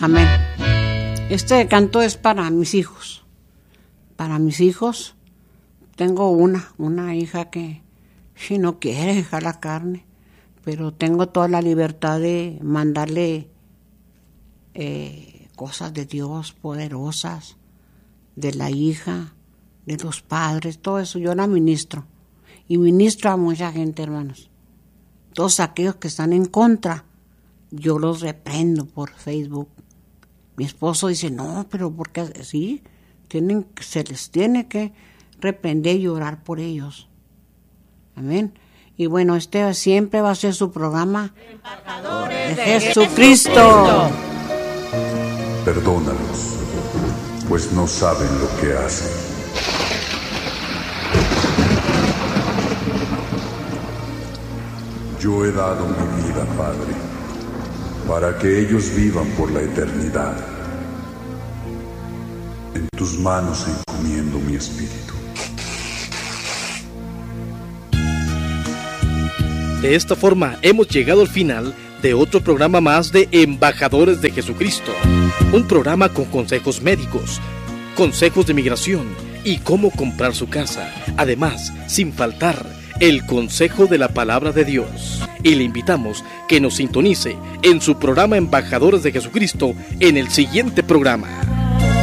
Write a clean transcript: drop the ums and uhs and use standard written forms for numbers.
Amén. Este canto es para mis hijos. Para mis hijos. Tengo una hija que si no quiere dejar la carne, pero tengo toda la libertad de mandarle cosas de Dios poderosas, de la hija, de los padres, todo eso. Yo la ministro. Y ministro a mucha gente, hermanos. Todos aquellos que están en contra, yo los reprendo por Facebook. Mi esposo dice, no, pero porque sí, se les tiene que reprender y orar por ellos. Amén. Y bueno, este siempre va a ser su programa Embajadores de Jesucristo. Perdónalos, pues no saben lo que hacen. Yo he dado mi vida, Padre, para que ellos vivan por la eternidad. En tus manos encomiendo mi espíritu. De esta forma hemos llegado al final de otro programa más de Embajadores de Jesucristo. Un programa con consejos médicos, consejos de migración y cómo comprar su casa. Además, sin faltar, el consejo de la palabra de Dios. Y le invitamos que nos sintonice en su programa Embajadores de Jesucristo en el siguiente programa.